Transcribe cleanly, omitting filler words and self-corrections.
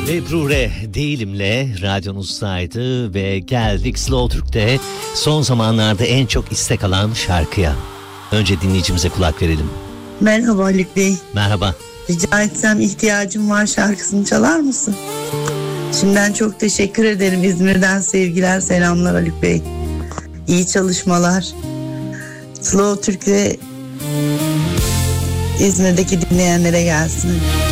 Ebrure Değilim'le radyonuzdaydı ve geldik Slow Türk'te son zamanlarda en çok istek alan şarkıya. Önce dinleyicimize kulak verelim. Merhaba Haluk Bey. Merhaba. Rica etsem ihtiyacım var şarkısını çalar mısın? Şimdiden çok teşekkür ederim. İzmir'den sevgiler, selamlar Haluk Bey. İyi çalışmalar. Slow Türk ve İzmir'deki dinleyenlere gelsin.